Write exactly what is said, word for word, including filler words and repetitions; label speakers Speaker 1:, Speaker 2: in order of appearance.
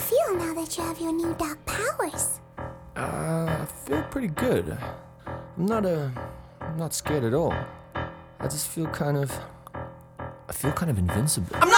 Speaker 1: feel now that you have your new dark powers?
Speaker 2: Uh, I feel pretty good. I'm not, uh, I'm not scared at all. I just feel kind of, I feel kind of invincible.
Speaker 3: I'm not